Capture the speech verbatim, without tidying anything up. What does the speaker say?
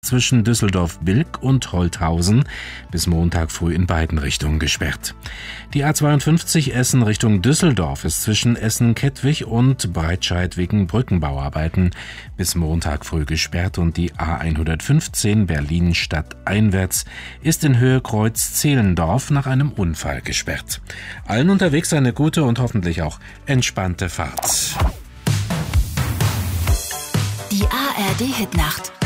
Zwischen Düsseldorf-Bilk und Holthausen bis Montag früh in beiden Richtungen gesperrt. Die A zweiundfünfzig Essen Richtung Düsseldorf ist zwischen Essen-Kettwig und Breitscheid wegen Brückenbauarbeiten bis Montag früh gesperrt und die A hundertfünfzehn Berlin-Stadt einwärts ist in Höhe Kreuz-Zehlendorf nach einem Unfall gesperrt. Allen unterwegs eine gute und hoffentlich auch entspannte Fahrt. Die A R D-Hitnacht.